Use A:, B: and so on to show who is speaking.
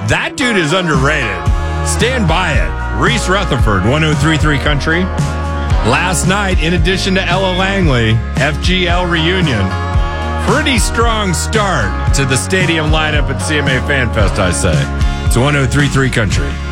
A: That dude is underrated. Stand by it. Reese Rutherford, 103.3 Country. Last night, in addition to Ella Langley, FGL reunion. Pretty strong start to the stadium lineup at CMA Fan Fest, I say. It's 103.3 Country.